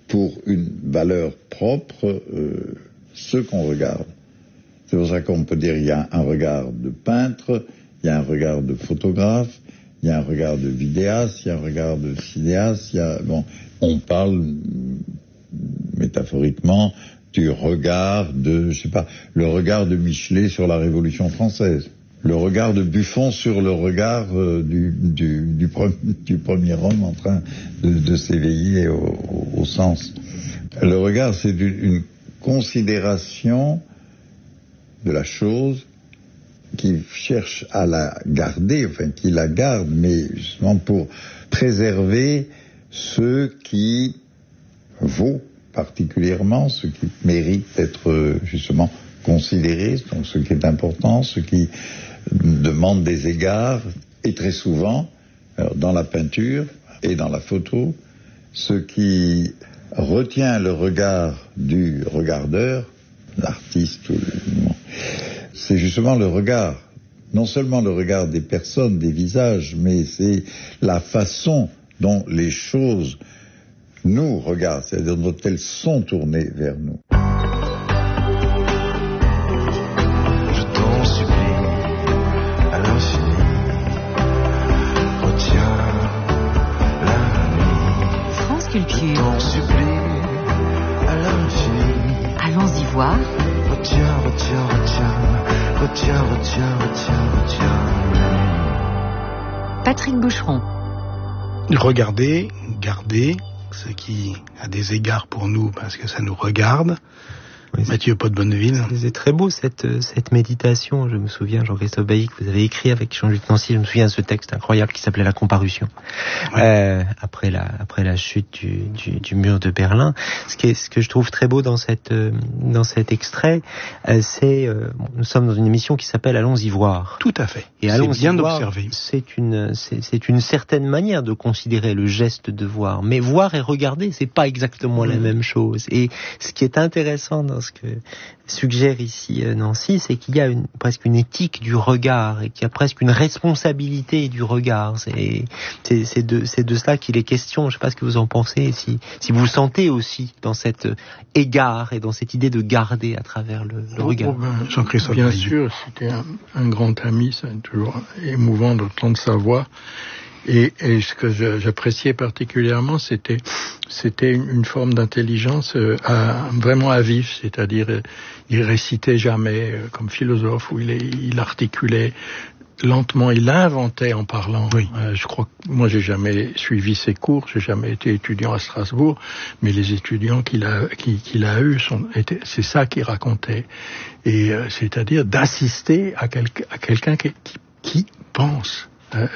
pour une valeur propre ce qu'on regarde. C'est pour ça qu'on peut dire il y a un regard de peintre, il y a un regard de photographe, il y a un regard de vidéaste, il y a un regard de cinéaste, on parle métaphoriquement du regard de, le regard de Michelet sur la Révolution française, le regard de Buffon sur le regard du premier homme en train de s'éveiller au sens. Le regard, c'est une considération de la chose qui cherche à la garder, qui la garde, mais justement pour préserver ce qui vaut particulièrement, ce qui mérite d'être justement considéré, donc ce qui est important, ce qui demande des égards, et très souvent, dans la peinture et dans la photo, ce qui retient le regard du regardeur, l'artiste, c'est justement le regard, non seulement le regard des personnes, des visages, mais c'est la façon dont les choses nous regardent, c'est-à-dire dont elles sont tournées vers nous. Je t'en supplie, à l'infini, retiens la nuit. France Culture. Je t'en supplie, à l'infini. Allons-y voir. Retiens. Patrick Boucheron. Regardez, gardez, ce qui a des égards pour nous parce que ça nous regarde. Oui, Mathieu Pot-de-Bonneville. C'est très beau cette méditation. Je me souviens, Jean-Christophe Bailly, que vous avez écrit avec Jean-Luc Nancy. Je me souviens de ce texte incroyable qui s'appelait La Comparution. Ouais. Après la chute du mur de Berlin. Ce que je trouve très beau dans cet extrait, c'est nous sommes dans une émission qui s'appelle Allons-y voir. Tout à fait. Et c'est bien observé. C'est une certaine manière de considérer le geste de voir. Mais voir et regarder, c'est pas exactement la même chose. Et ce qui est intéressant dans ce que suggère ici Nancy, c'est qu'il y a presque une éthique du regard et qu'il y a presque une responsabilité du regard. C'est de cela qu'il est question. Je ne sais pas ce que vous en pensez, si vous sentez aussi dans cet égard et dans cette idée de garder à travers le regard. Jean-Christophe Bien Bailly. sûr, c'était un grand ami, c'est toujours émouvant d'entendre sa voix. Et ce que j'appréciais particulièrement, c'était une forme d'intelligence vraiment à vif, c'est-à-dire il récitait jamais comme philosophe, où il articulait lentement, il inventait en parlant. Oui. Je crois que moi j'ai jamais suivi ses cours, j'ai jamais été étudiant à Strasbourg, mais les étudiants qu'il a eus c'est ça qu'il racontait, et c'est-à-dire d'assister à quelqu'un qui pense.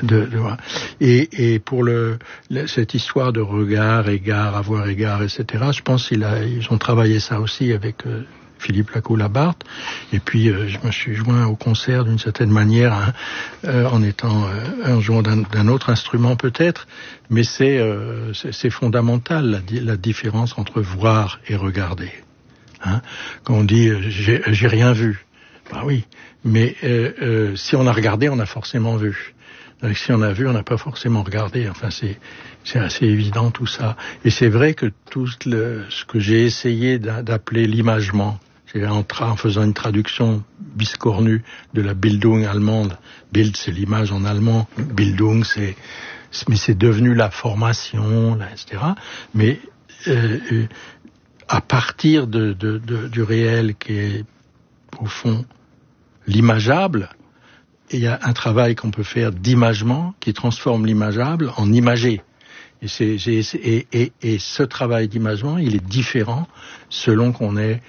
Et pour cette histoire de regard, égard, avoir égard, etc., je pense qu'ils ont travaillé ça aussi avec Philippe Lacoue-Labarthe. Et puis je me suis joint au concert d'une certaine manière, en jouant d'un autre instrument peut-être, mais c'est fondamental la différence entre voir et regarder. Quand on dit j'ai rien vu, bah oui, mais si on a regardé, on a forcément vu. Donc, si on a vu, on n'a pas forcément regardé. Enfin, c'est assez évident tout ça. Et c'est vrai que tout ce que j'ai essayé d'appeler l'imagement, c'est en faisant une traduction biscornue de la Bildung allemande. Bild, c'est l'image en allemand. Bildung, mais c'est devenu la formation, etc. Mais à partir du réel qui est au fond l'imageable, il y a un travail qu'on peut faire d'imagement qui transforme l'imageable en imagé. Et ce travail d'imagement, il est différent selon qu'on est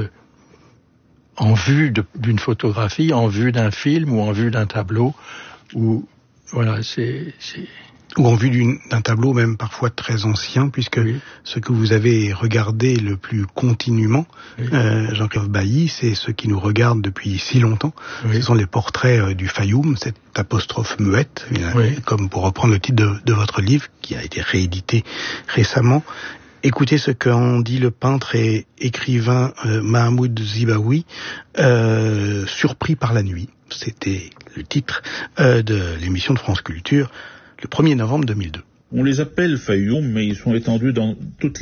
en vue d'une photographie, en vue d'un film ou en vue d'un tableau. Ou voilà, ou en vue d'un tableau même parfois très ancien, puisque oui. Ce que vous avez regardé le plus continuellement, oui. Jean-Christophe Bailly, c'est ce qui nous regarde depuis si longtemps. Oui. Ce sont les portraits du Fayoum, cette apostrophe muette, oui. Comme pour reprendre le titre de votre livre, qui a été réédité récemment. Écoutez ce qu'en dit le peintre et écrivain Mahmoud Zibaoui, surpris par la nuit. C'était le titre de l'émission de France Culture, le 1er novembre 2002. On les appelle Fayoum, mais ils sont étendus dans toutes